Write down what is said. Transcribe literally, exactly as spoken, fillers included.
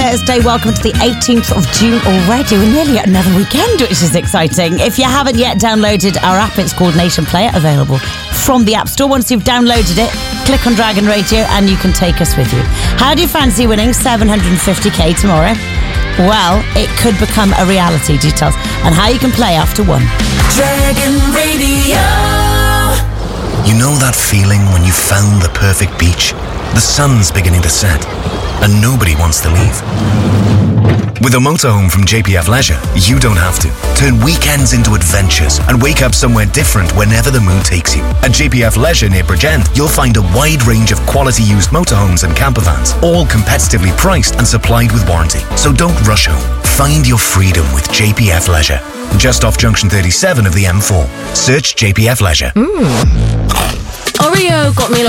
Thursday. Welcome to the eighteenth of June already. We're nearly at another weekend, which is exciting. If you haven't yet downloaded our app, it's called Nation Player, available from the App Store. Once you've downloaded it, click on Dragon Radio and you can take us with you. How do you fancy winning seven hundred fifty k tomorrow? Well, it could become a reality. Details and how you can play after one. Dragon Radio. You know that feeling when you found the perfect beach? The sun's beginning to set, and nobody wants to leave. With a motorhome from J P F Leisure, you don't have to. Turn weekends into adventures and wake up somewhere different whenever the mood takes you. At J P F Leisure near Bridgend, you'll find a wide range of quality used motorhomes and campervans, all competitively priced and supplied with warranty. So don't rush home. Find your freedom with J P F Leisure. Just off junction thirty-seven of the M four. Search J P F Leisure. Mm. Oreo got me